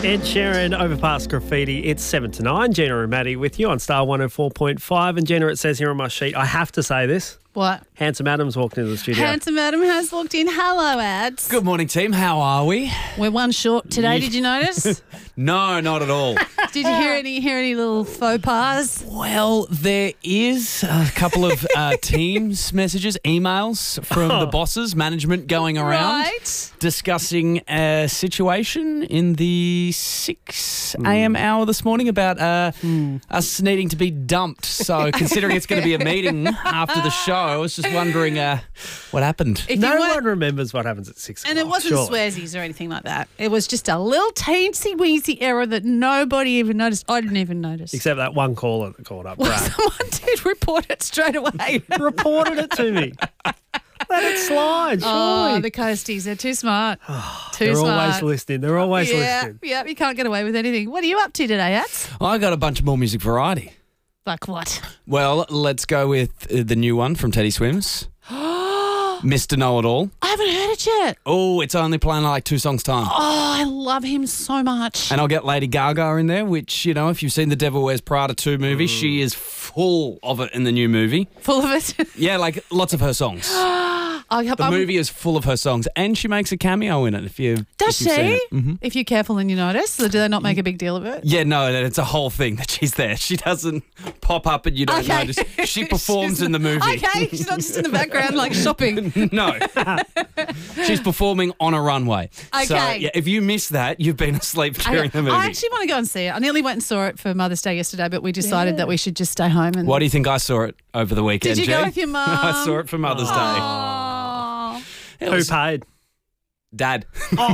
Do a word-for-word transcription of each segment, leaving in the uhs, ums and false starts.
Ed Sheeran, Overpass Graffiti. It's seven to nine. Gina and Maddie with you on Star one oh four point five. And Gina, it says here on my sheet, I have to say this. What? Handsome Adam's walked into the studio. Handsome Adam has walked in. Hello, Ads. Good morning, team. How are we? We're one short today. Did you notice? No, not at all. Did you hear any hear any little faux pas? Well, there is a couple of uh, Teams messages, emails from Oh. the bosses, management going around Right. discussing a situation in the six a.m. hour this morning about uh, us needing to be dumped. So considering it's going to be a meeting after the show, I was just wondering uh, what happened. If No you one weren't- remembers what happens at six And it o'clock, wasn't surely. swearsies or anything like that. It was just a little teensy-weensy error that nobody even noticed. I didn't even notice. Except that one caller that called up, Well, Brad. someone did report it straight away. Reported it to me. Let it slide, surely. Oh, the coasties, they're too smart. too They're smart. always listening. They're always yeah, listening. yeah, you can't get away with anything. What are you up to today, Ats? I got a bunch of more music variety. Like what? Well, let's go with uh, the new one from Teddy Swims. Mister Know-It-All. I haven't heard it yet. Oh, it's only playing like two songs time. Oh, I love him so much. And I'll get Lady Gaga in there, which, you know, if you've seen the Devil Wears Prada two movie, she is full of it in the new movie. Full of it. Yeah, like lots of her songs. I, The I'm- movie is full of her songs, and she makes a cameo in it. If you Does if you've seen she? it. Mhm. If you're careful and you notice, so do they not make a big deal of it? Yeah, no, it's a whole thing that she's there. She doesn't pop up and you don't Okay. notice. She performs She's in the movie. Okay, she's not just in the background like shopping. No. She's performing on a runway. So, Okay. yeah, if you miss that, you've been asleep during the movie. I actually want to go and see it. I nearly went and saw it for Mother's Day yesterday, but we decided that we should just stay home. And Why do you think I saw it over the weekend, Did you go G? with your mum? I saw it for Mother's Day. Oh. It Who was paid? Dad.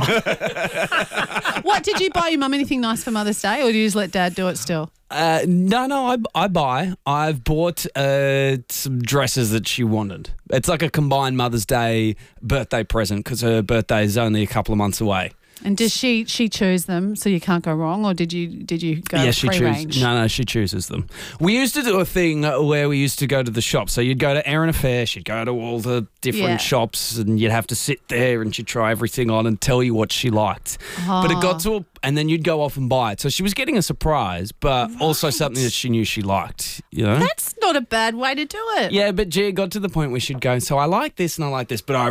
What, did you buy your mum anything nice for Mother's Day, or did you just let Dad do it still? Uh, no, no, I, I buy. I've bought uh, some dresses that she wanted. It's like a combined Mother's Day birthday present because her birthday is only a couple of months away. And does she she choose them so you can't go wrong, or did you did you go yeah, she free chooses. range? No, no, she chooses them. We used to do a thing where we used to go to the shop. So you'd go to Erin Affair, she'd go to all the different Yeah. shops, and you'd have to sit there and she'd try everything on and tell you what she liked. But it got to a, and then you'd go off and buy it. So she was getting a surprise, but also something that she knew she liked. You know. That's not a bad way to do it. Yeah, but G, it got to the point where she'd go, so I like this and I like this, but I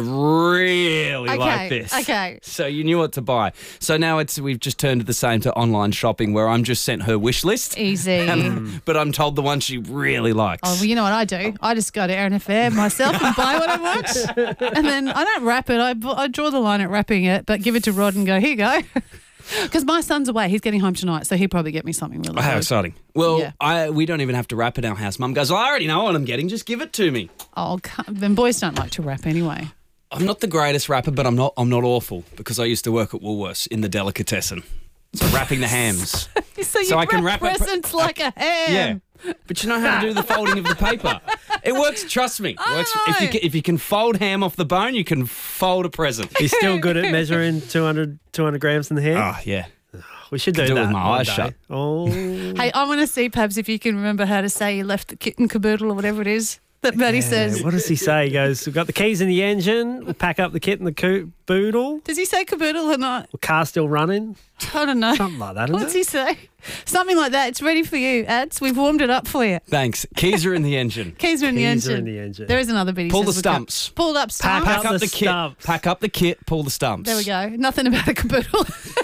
really Okay, like this. okay. So you knew what to buy. So now it's we've just turned the same to online shopping where I'm just sent her wish list, Easy. and, but I'm told the one she really likes. Oh, well, you know what I do? I just go to Erin Affair myself and buy what I want. And then I don't wrap it. I, bu- I draw the line at wrapping it, but give it to Rod and go, here you go. Because my son's away. He's getting home tonight, so he'll probably get me something really Oh, how good. exciting. Well, Yeah. I we don't even have to wrap in our house. Mum goes, well, I already know what I'm getting. Just give it to me. Oh, come- then boys don't like to wrap anyway. I'm not the greatest rapper, but I'm not I'm not awful because I used to work at Woolworths in the delicatessen. So wrapping the hams. So you So I wrap can wrap it- presents like a ham. Yeah. But you know how to do the folding of the paper. It works, trust me. It I works. If you know. can, if you can fold ham off the bone, you can fold a present. He's still good at measuring two hundred, two hundred grams in the hair. Oh, yeah. we should do, do it that with my one eyes day. shut. Oh, Hey, I want to see, Pabs, if you can remember how to say you left the kitten caboodle or whatever it is that Maddie says. what does he say? He goes, we've got the keys in the engine. We'll pack up the kit and the coo- boodle. Does he say caboodle or not? Car's still running. I don't know. Something like that, isn't What's it? he say? Something like that. It's ready for you, Ads. We've warmed it up for you. Thanks. Keys are in the engine. Keys are in the Keys are engine. in the engine. There is another bit. He Pull says the we've got- stumps. Pulled up Pack stumps. Pack up the the, kit. stumps. Pack up the kit. Pull the stumps. There we go. Nothing about a caboodle.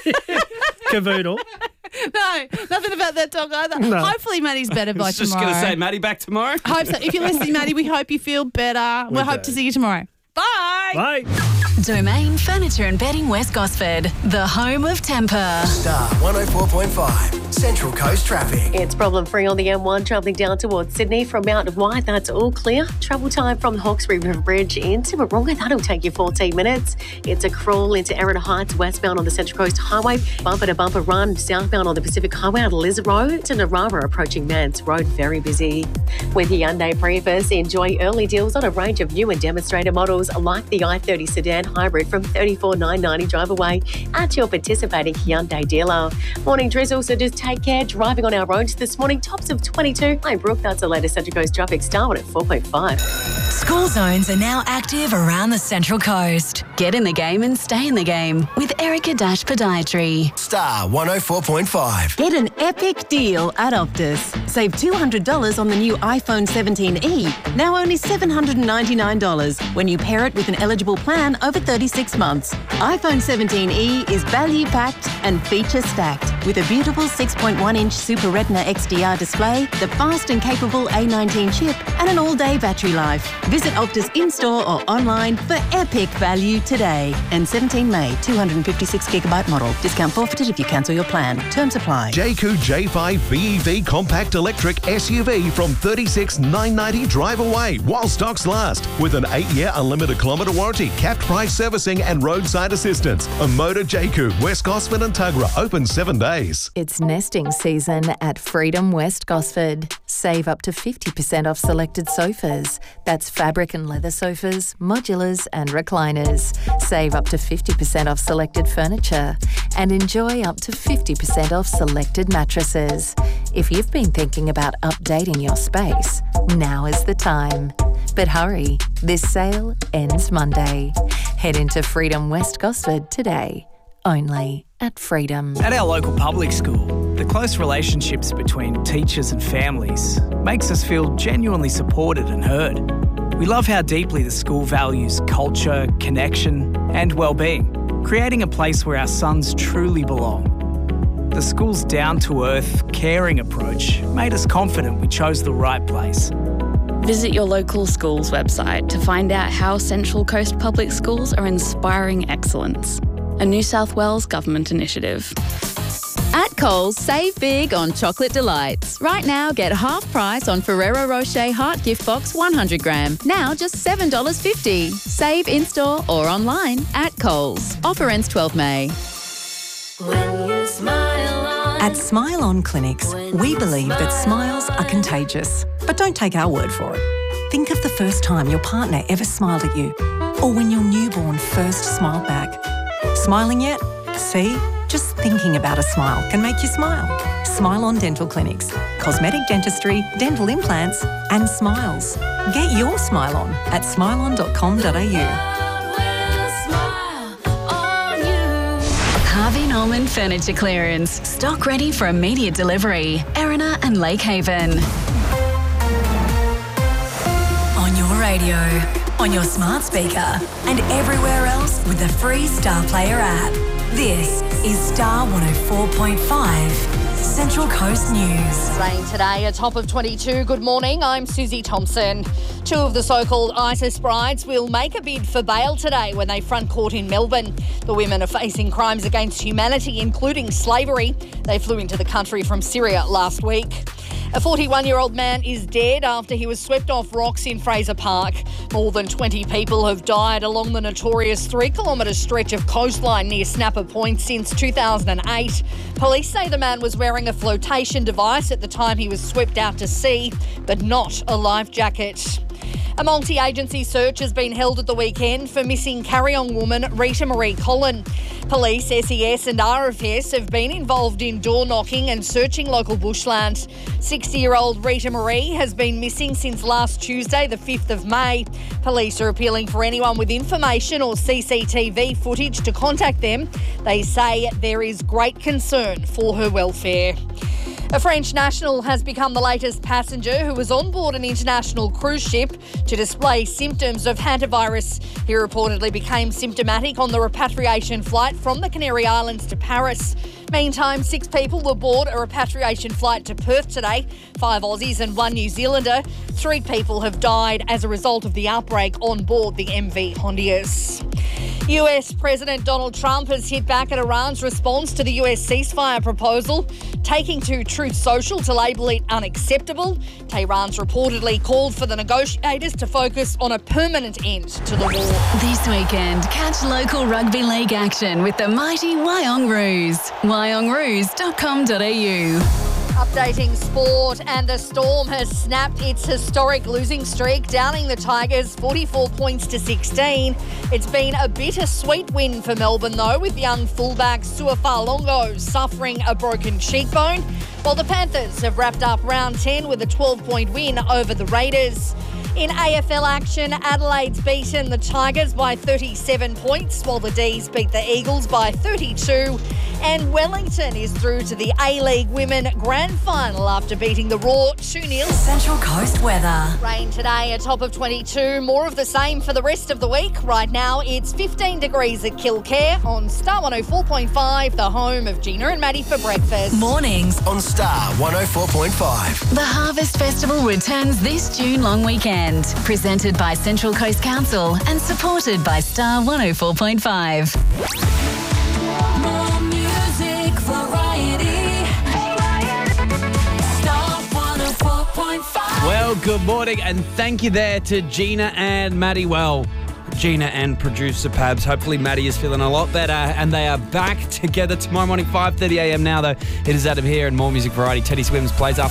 Cavoodle. No, nothing about that dog either. No. Hopefully Maddie's better I by was just tomorrow. going to say, Maddie, back tomorrow? Hope so. If you're listening, Maddie, we hope you feel better. We We'll hope do. to see you tomorrow. Bye. Bye. Domain Furniture and Bedding West Gosford, the home of temper. Star one oh four point five, Central Coast Traffic. It's problem free on the M one travelling down towards Sydney from Mount White. That's all clear. Travel time from Hawkesbury River Bridge into Wahroonga. That'll take you fourteen minutes. It's a crawl into Erin Heights westbound on the Central Coast Highway. Bumper to bumper run southbound on the Pacific Highway out of Liz Road to Narara approaching Mance Road. Very busy. With Hyundai Prius, enjoy early deals on a range of new and demonstrator models. vehicles like the i thirty sedan hybrid from thirty-four thousand nine hundred ninety drive away at your participating Hyundai dealer. Morning drizzle, so just take care driving on our roads this morning. Tops of twenty-two. I'm Brooke. That's the latest Central Coast traffic. Star one at four point five. School zones are now active around the Central Coast. Get in the game and stay in the game with Erica Dash Podiatry. Star one oh four point five. Get an epic deal at Optus. Save two hundred dollars on the new iPhone seventeen e, now only seven hundred ninety-nine dollars when you pair it with an eligible plan over thirty-six months. iPhone seventeen e is value-packed and feature-stacked with a beautiful six point one inch Super Retina X D R display, the fast and capable A nineteen chip, and an all-day battery life. Visit Optus in-store or online for epic value today. And seventeen May, two hundred fifty-six gigabyte model. Discount forfeited if you cancel your plan. Terms apply. Jayco J five V E V compact electric S U V from thirty-six thousand nine hundred ninety drive away while stocks last with an eight-year unlimited kilometre warranty, capped price servicing and roadside assistance. A Motor Jayco, West Gosford and Tuggerah, open seven days. It's nesting season at Freedom West Gosford. Save up to fifty percent off selected sofas. That's fabric and leather sofas, modulars and recliners. Save up to fifty percent off selected furniture and enjoy up to fifty percent off selected mattresses. If you've been thinking about updating your space, now is the time. But hurry, this sale ends Monday. Head into Freedom West Gosford today. Only at Freedom. At our local public school, the close relationships between teachers and families makes us feel genuinely supported and heard. We love how deeply the school values culture, connection and well-being, creating a place where our sons truly belong. The school's down-to-earth, caring approach made us confident we chose the right place. Visit your local school's website to find out how Central Coast Public Schools are inspiring excellence. A New South Wales Government initiative. At Coles, save big on chocolate delights. Right now, get half price on Ferrero Rocher Heart Gift Box one hundred gram. Now just seven dollars fifty. Save in-store or online at Coles. Offer ends twelfth May. When you smile on At Smile On Clinics, we believe that smiles are contagious. But don't take our word for it. Think of the first time your partner ever smiled at you, or when your newborn first smiled back. Smiling yet? See? Just thinking about a smile can make you smile. Smile On Dental Clinics. Cosmetic dentistry, dental implants and smiles. Get your smile on at smile on dot com dot a u. Harvey Norman Furniture Clearance. Stock ready for immediate delivery. Erina and Lake Haven. On your radio, on your smart speaker, and everywhere else with the free Star Player app. This is Star one oh four point five, Central Coast News. Rain today, a top of twenty-two. Good morning, I'm Susie Thompson. Two of the so-called ISIS brides will make a bid for bail today when they front court in Melbourne. The women are facing crimes against humanity, including slavery. They flew into the country from Syria last week. A forty-one-year-old man is dead after he was swept off rocks in Fraser Park. More than twenty people have died along the notorious three-kilometre stretch of coastline near Snapper Point since two thousand eight. Police say the man was wearing a flotation device at the time he was swept out to sea, but not a life jacket. A multi-agency search has been held at the weekend for missing Carryong woman Rita Marie Collin. Police, S E S and R F S have been involved in door knocking and searching local bushland. sixty-year-old Rita Marie has been missing since last Tuesday, the fifth of May. Police are appealing for anyone with information or C C T V footage to contact them. They say there is great concern for her welfare. A French national has become the latest passenger who was on board an international cruise ship to display symptoms of hantavirus. He reportedly became symptomatic on the repatriation flight from the Canary Islands to Paris. Meantime, six people were aboard a repatriation flight to Perth today, five Aussies and one New Zealander. Three people have died as a result of the outbreak on board the M V Hondias. U S President Donald Trump has hit back at Iran's response to the U S ceasefire proposal, taking to Truth Social to label it unacceptable. Tehran's reportedly called for the negotiators to focus on a permanent end to the war. This weekend, catch local rugby league action with the mighty Wyong Roos. wyong roos dot com dot a u. Updating sport, and the Storm has snapped its historic losing streak, downing the Tigers forty-four points to sixteen. It's been a bittersweet win for Melbourne, though, with young fullback Suafalongo suffering a broken cheekbone, while the Panthers have wrapped up round ten with a twelve-point win over the Raiders. In A F L action, Adelaide's beaten the Tigers by thirty-seven points, while the D's beat the Eagles by thirty-two. And Wellington is through to the A-League Women Grand Final after beating the Raw two nil. Central Coast weather. Rain today, a top of twenty-two. More of the same for the rest of the week. Right now, it's fifteen degrees at Kilcare on Star one oh four point five, the home of Gina and Maddie for breakfast. Mornings on Star one oh four point five. The Harvest Festival returns this June long weekend. Presented by Central Coast Council and supported by Star one oh four point five. More music variety. Star one oh four point five. Well, good morning, and thank you there to Gina and Maddie. Well, Gina and producer Pabs. Hopefully Maddie is feeling a lot better, and they are back together tomorrow morning, five thirty a m now, though. It is Adam here, and more music variety. Teddy Swims plays after